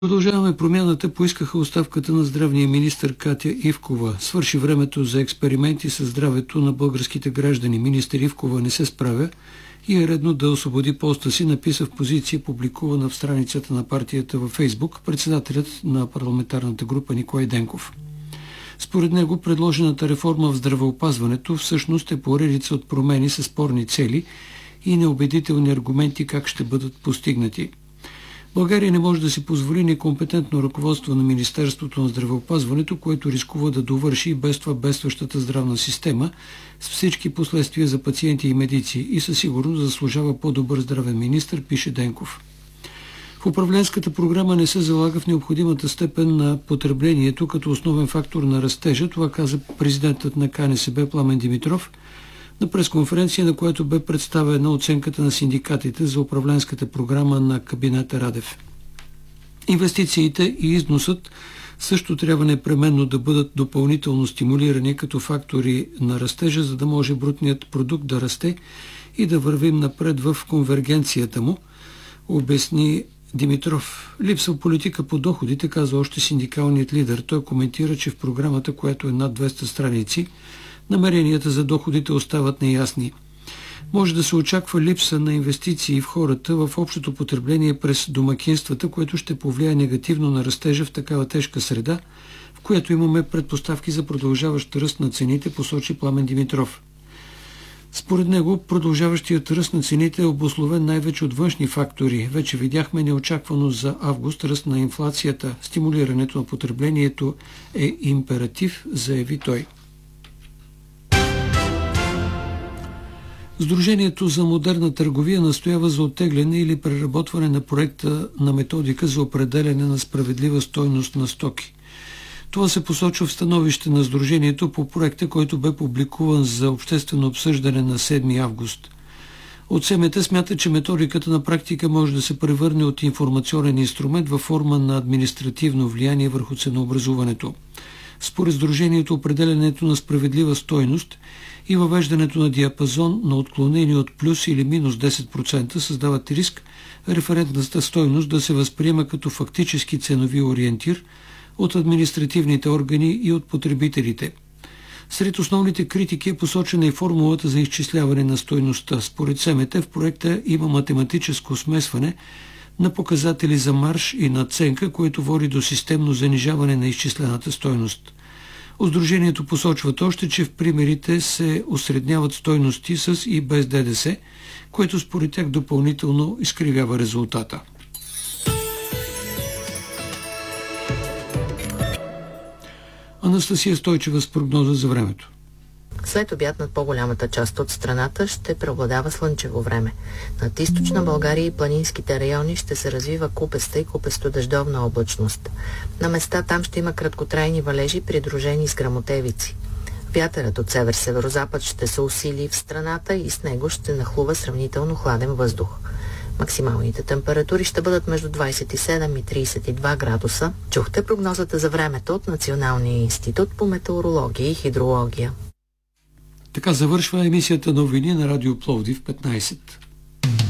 Продължаваме промяната поискаха оставката на здравния министър Катя Ивкова. Свърши времето за експерименти със здравето на българските граждани. Министър Ивкова не се справя и е редно да освободи поста си, написа в позиция, публикувана в страницата на партията във Фейсбук, председателят на парламентарната група Николай Денков. Според него предложената реформа в здравеопазването всъщност е поредица от промени с спорни цели и неубедителни аргументи как ще бъдат постигнати. България не може да си позволи некомпетентно ръководство на Министерството на здравеопазването, което рискува да довърши и без това бедстващата здравна система с всички последствия за пациенти и медици и със сигурност заслужава по-добър здравен министър, пише Денков. В управленската програма не се залага в необходимата степен на потреблението като основен фактор на растежа, това каза президентът на КНСБ Пламен Димитров на пресконференция, на която бе представена оценката на синдикатите за управленската програма на кабинета Радев. Инвестициите и износът също трябва непременно да бъдат допълнително стимулирани като фактори на растежа, за да може брутният продукт да расте и да вървим напред в конвергенцията му, обясни Димитров. Липсва политика по доходите, каза още синдикалният лидер. Той коментира, че в програмата, която е над 200 страници, намеренията за доходите остават неясни. Може да се очаква липса на инвестиции в хората в общото потребление през домакинствата, което ще повлияе негативно на растежа в такава тежка среда, в която имаме предпоставки за продължаващ ръст на цените, посочи Пламен Димитров. Според него, продължаващият ръст на цените е обусловен най-вече от външни фактори. Вече видяхме неочаквано за август ръст на инфлацията. Стимулирането на потреблението е императив, заяви той. Сдружението за модерна търговия настоява за оттегляне или преработване на проекта на методика за определяне на справедлива стойност на стоки. Това се посочва в становище на Сдружението по проекта, който бе публикуван за обществено обсъждане на 7 август. От СМТ смята, че методиката на практика може да се превърне от информационен инструмент във форма на административно влияние върху ценообразуването. Според Сдружението, определянето на справедлива стойност и въвеждането на диапазон на отклонение от плюс или минус 10% създават риск референтната стойност да се възприема като фактически ценови ориентир от административните органи и от потребителите. Сред основните критики е посочена и формулата за изчисляване на стойността. Според СМТ в проекта има математическо смесване на показатели за марж и надценка, което води до системно занижаване на изчислената стойност. Сдружението посочват още, че в примерите се осредняват стойности с и без ДДС, което според тях допълнително изкривява резултата. Анастасия Стойчева с прогноза за времето. След обяд над по-голямата част от страната ще преобладава слънчево време. Над източна България и планинските райони ще се развива купеста и купесто-дъждовна облачност. На места там ще има краткотрайни валежи, придружени с гръмотевици. Вятърът от север-северозапад ще се усили в страната и с него ще нахлува сравнително хладен въздух. Максималните температури ще бъдат между 27 и 32 градуса. Чухте прогнозата за времето от Националния институт по метеорология и хидрология. Така завършва емисията новини на Радио Пловдив 15.